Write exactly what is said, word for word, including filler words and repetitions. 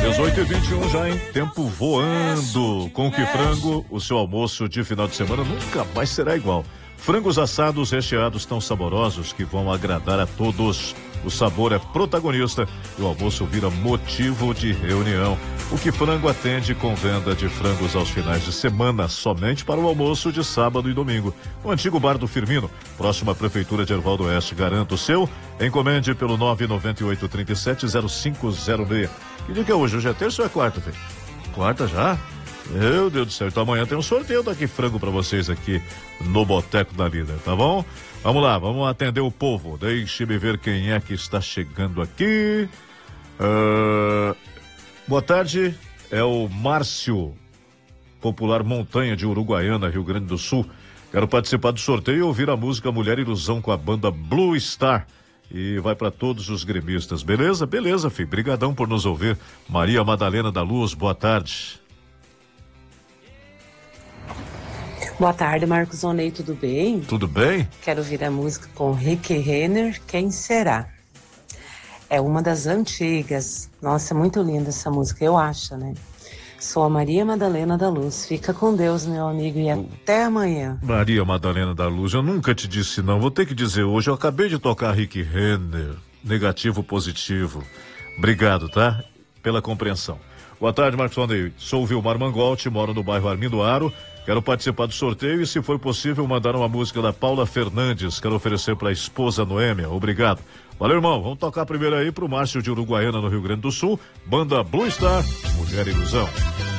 dezoito e vinte e um já, hein? Tempo voando. Com o Que Frango, o seu almoço de final de semana nunca mais será igual. Frangos assados recheados tão saborosos que vão agradar a todos. O sabor é protagonista e o almoço vira motivo de reunião. O Que Frango atende com venda de frangos aos finais de semana, somente para o almoço de sábado e domingo. No antigo bar do Firmino, próximo à Prefeitura de Erval do Oeste. Garanta o seu. Encomende pelo nove nove oito três sete zero cinco zero seis. Que dia que é hoje? Hoje é terça ou é quarta, velho? Quarta já? Meu Deus do céu, então amanhã tem um sorteio daqui frango pra vocês aqui no Boteco da Líder, tá bom? Vamos lá, vamos atender o povo. Deixe-me ver quem é que está chegando aqui. Uh, boa tarde, é o Márcio, popular Montanha de Uruguaiana, Rio Grande do Sul. Quero participar do sorteio e ouvir a música Mulher Ilusão com a banda Blue Star. E vai para todos os gremistas, beleza? Beleza, filho. Brigadão por nos ouvir. Maria Madalena da Luz, boa tarde. Boa tarde, Marcos Onei, tudo bem? Tudo bem? Quero ouvir a música com Rick Renner, Quem Será? É uma das antigas. Nossa, é muito linda essa música, eu acho, né? Sou a Maria Madalena da Luz. Fica com Deus, meu amigo, e até amanhã. Maria Madalena da Luz, eu nunca te disse não, vou ter que dizer hoje, eu acabei de tocar Rick Renner, negativo, positivo. Obrigado, tá? Pela compreensão. Boa tarde, Marcos Onei. Sou o Vilmar Mangolte, moro no bairro Armindo Aro. Quero participar do sorteio e, se for possível, mandar uma música da Paula Fernandes. Quero oferecer para a esposa Noêmia. Obrigado. Valeu, irmão. Vamos tocar primeiro aí pro Márcio de Uruguaiana, no Rio Grande do Sul. Banda Blue Star, Mulher Ilusão.